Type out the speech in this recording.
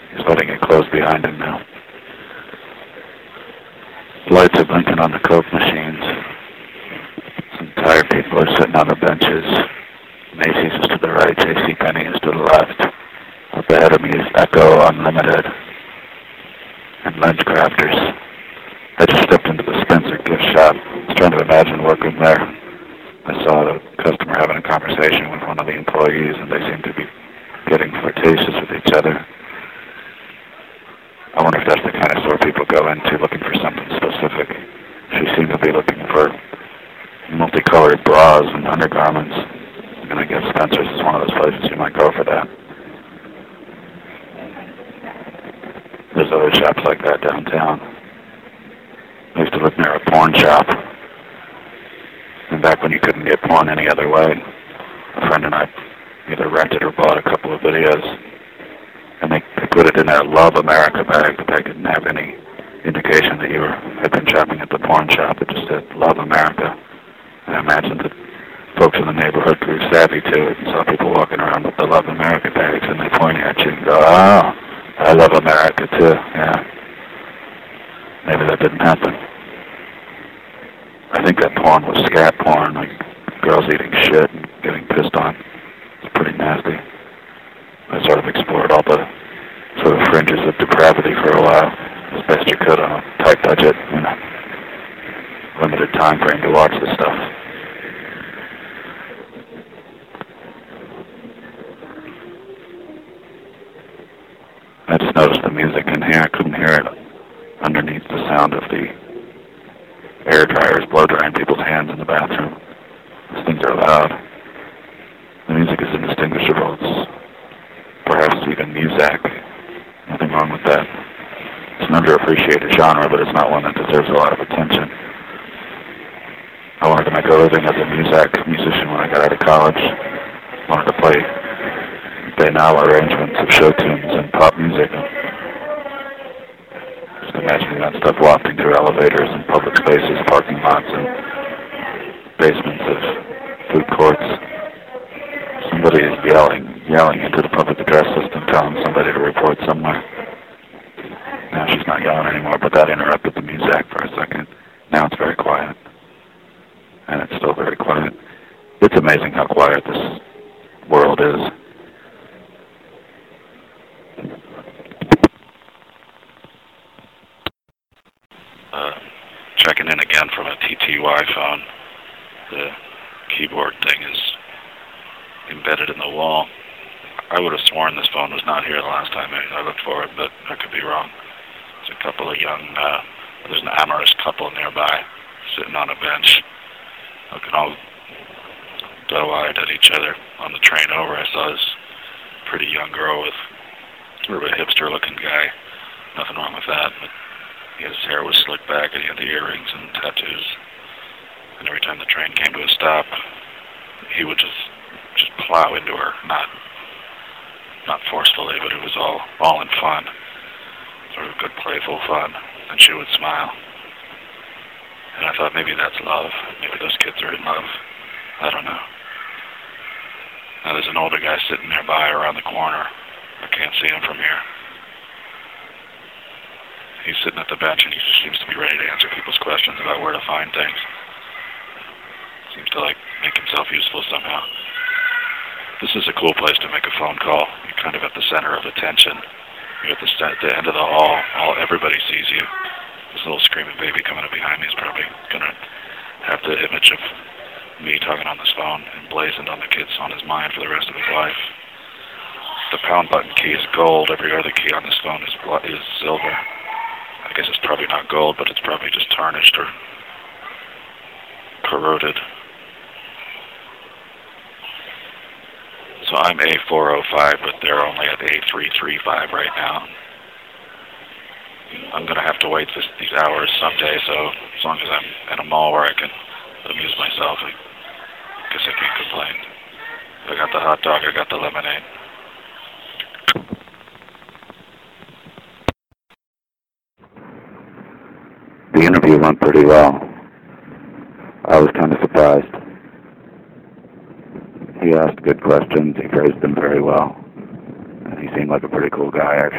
He's letting it close behind him now. Lights are blinking on the Coke machines. Some tired people are sitting on the benches. Macy's is to the right, JCPenney is to the left. Up ahead of me is Echo Unlimited and LensCrafters. I just stepped into the Spencer gift shop. I was trying to imagine working there. I saw the customer having a conversation with one of the employees, and they seemed to be getting flirtatious with each other. I wonder if that's the kind of store people go into looking for something specific. She seemed to be looking for multicolored bras and undergarments. And I guess Spencer's is one of those places you might go for that. There's other shops like that downtown. I used to live near a porn shop. And back when you couldn't get porn any other way, a friend and I either rented or bought a couple of videos. And they put it in a Love America bag, but they didn't have any indication that you had been shopping at the porn shop. It just said Love America. And I imagine that folks in the neighborhood grew savvy to it and saw people walking around with the Love America bags, and they point at you and go, "Oh, I love America too." Yeah. Maybe that didn't happen. I think that porn was scat porn, like girls eating shit and getting pissed on. It's pretty nasty. I sort of explored all the sort of fringes of depravity for a while, as best you could on a tight budget, limited time frame to watch this stuff. I just noticed the music in here. I couldn't hear it underneath the sound of the air dryers blow drying people's hands in the bathroom. These things are loud. The music is indistinguishable. It's perhaps even Muzak. Nothing wrong with that. It's an underappreciated genre, but it's not one that deserves a lot of attention. I wanted to make a living as a Muzak musician when I got out of college. I wanted to play banal arrangements of show tunes and pop music. Just imagining that stuff wafting through elevators and public spaces, parking lots, and basements of food courts. Somebody is yelling into the public address system, telling somebody to report somewhere. Now she's not yelling anymore, but that interrupted the music for a second. Now it's very quiet. And it's still very quiet. It's amazing how quiet this world is. Checking in again from a TTY phone. The keyboard thing is embedded in the wall. I would have sworn this phone was not here the last time I looked for it, but I could be wrong. There's a couple of there's an amorous couple nearby sitting on a bench looking all doe-eyed at each other. On the train over, I saw this pretty young girl with sort of a hipster-looking guy. Nothing wrong with that, but his hair was slicked back and he had the earrings and tattoos. And every time the train came to a stop, he would just plow into her, not forcefully, but it was all in fun. Sort of good, playful fun. And she would smile. And I thought maybe that's love. Maybe those kids are in love. I don't know. Now there's an older guy sitting nearby around the corner. I can't see him from here. He's sitting at the bench and he just seems to be ready to answer people's questions about where to find things. Seems to make himself useful somehow. This is a cool place to make a phone call. You're kind of at the center of attention. You're at the end of the hall. Everybody sees you. This little screaming baby coming up behind me is probably going to have the image of me talking on this phone emblazoned on his mind for the rest of his life. The pound button key is gold. Every other key on this phone is silver. I guess it's probably not gold, but it's probably just tarnished or corroded. So I'm A405, but they're only at A335 right now. I'm going to have to wait these hours someday, so as long as I'm at a mall where I can amuse myself, I guess I can't complain. I got the hot dog, I got the lemonade. The interview went pretty well. I was kind of surprised. He asked good questions, he phrased them very well, and he seemed like a pretty cool guy, actually.